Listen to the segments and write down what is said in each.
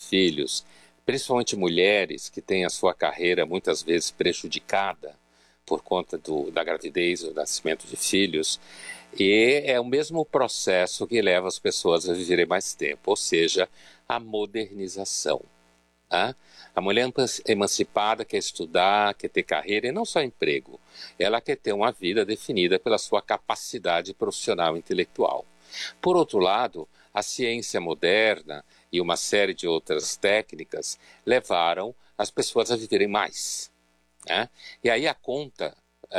filhos, principalmente mulheres que têm a sua carreira muitas vezes prejudicada por conta da gravidez ou do nascimento de filhos, e é o mesmo processo que leva as pessoas a viverem mais tempo, ou seja, a modernização. Tá? A mulher emancipada quer estudar, quer ter carreira e não só emprego. Ela quer ter uma vida definida pela sua capacidade profissional e intelectual. Por outro lado, a ciência moderna e uma série de outras técnicas levaram as pessoas a viverem mais. Né? E aí a conta,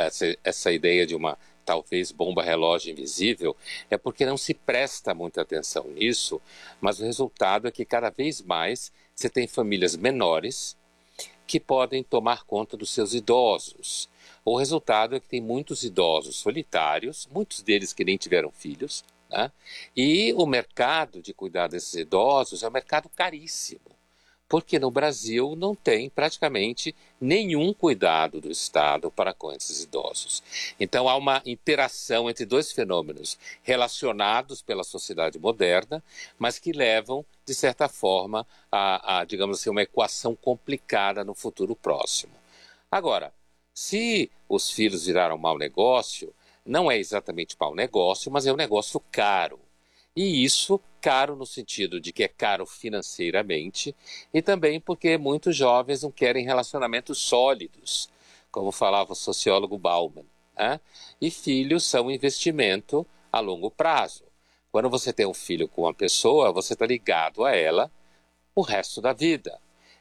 essa ideia de uma talvez bomba relógio invisível, é porque não se presta muita atenção nisso, mas o resultado é que cada vez mais você tem famílias menores que podem tomar conta dos seus idosos. O resultado é que tem muitos idosos solitários, muitos deles que nem tiveram filhos, né? E o mercado de cuidar desses idosos é um mercado caríssimo, porque no Brasil não tem praticamente nenhum cuidado do Estado para com esses idosos. Então há uma interação entre dois fenômenos relacionados pela sociedade moderna, mas que levam, de certa forma, a digamos assim, uma equação complicada no futuro próximo. Agora, se os filhos viraram mau negócio, não é exatamente mau negócio, mas é um negócio caro. E isso caro no sentido de que é caro financeiramente e também porque muitos jovens não querem relacionamentos sólidos, como falava o sociólogo Bauman. Né? E filhos são um investimento a longo prazo. Quando você tem um filho com uma pessoa, você está ligado a ela o resto da vida.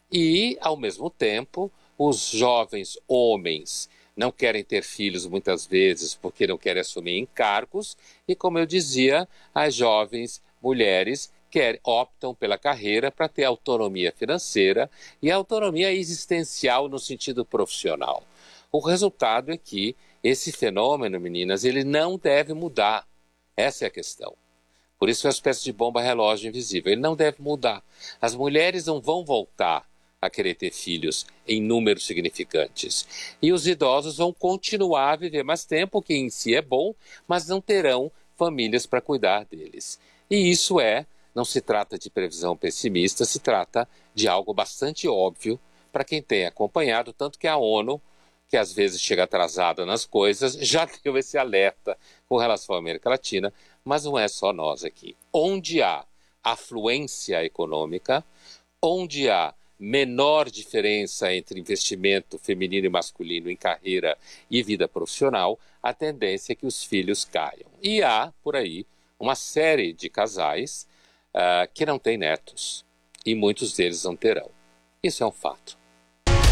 E, ao mesmo tempo, os jovens homens não querem ter filhos muitas vezes porque não querem assumir encargos e, como eu dizia, as jovens mulheres optam pela carreira para ter autonomia financeira e autonomia existencial no sentido profissional. O resultado é que esse fenômeno, meninas, ele não deve mudar. Essa é a questão. Por isso é uma espécie de bomba relógio invisível. Ele não deve mudar. As mulheres não vão voltar a querer ter filhos em números significantes. E os idosos vão continuar a viver mais tempo, o que em si é bom, mas não terão famílias para cuidar deles. E isso não se trata de previsão pessimista, se trata de algo bastante óbvio para quem tem acompanhado, tanto que a ONU, que às vezes chega atrasada nas coisas, já deu esse alerta com relação à América Latina, mas não é só nós aqui. Onde há afluência econômica, onde há menor diferença entre investimento feminino e masculino em carreira e vida profissional, a tendência é que os filhos caiam. E há, por aí, uma série de casais que não têm netos, e muitos deles não terão. Isso é um fato.